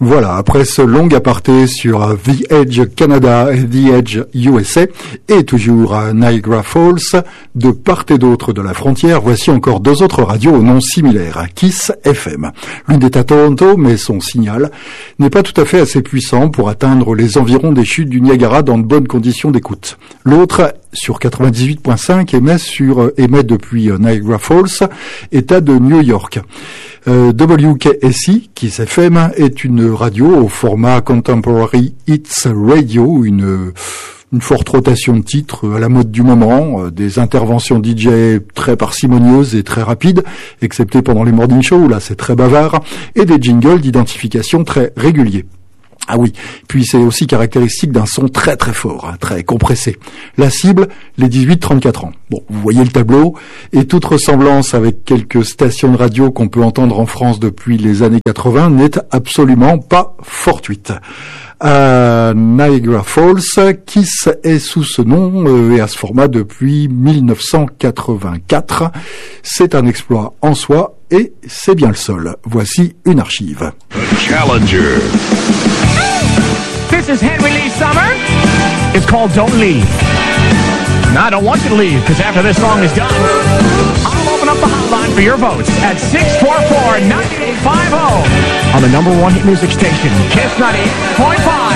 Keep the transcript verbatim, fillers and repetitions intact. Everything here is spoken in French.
Voilà, après ce long aparté sur The Edge Canada et The Edge U S A et toujours à Niagara Falls, de part et d'autre de la frontière, voici encore deux autres radios au nom similaire, Kiss F M. L'une est à Toronto, mais son signal n'est pas tout à fait assez puissant pour atteindre les environs des chutes du Niagara dans de bonnes conditions d'écoute. L'autre, sur quatre-vingt-dix-huit virgule cinq, émet, sur, émet depuis Niagara Falls, État de New York. Euh, W K S I, Kiss F M, est une radio au format Contemporary Hits Radio, une, une forte rotation de titres à la mode du moment, euh, des interventions D J très parcimonieuses et très rapides, excepté pendant les morning shows, où là c'est très bavard, et des jingles d'identification très réguliers. Ah oui, puis c'est aussi caractéristique d'un son très très fort, hein, très compressé. La cible, les dix-huit trente-quatre ans. Bon, vous voyez le tableau, et toute ressemblance avec quelques stations de radio qu'on peut entendre en France depuis les années quatre-vingts n'est absolument pas fortuite. À Niagara Falls, Kiss est sous ce nom euh, et à ce format depuis mille neuf cent quatre-vingt-quatre. C'est un exploit en soi et c'est bien le seul. Voici une archive. Challenger. This is Henry Lee Summer. It's called Don't Leave. Now, I don't want you to leave, because after this song is done, I'll open up the hotline for your votes at six four four, nine eight five zero on the number one hit music station, Kiss ninety-eight point five.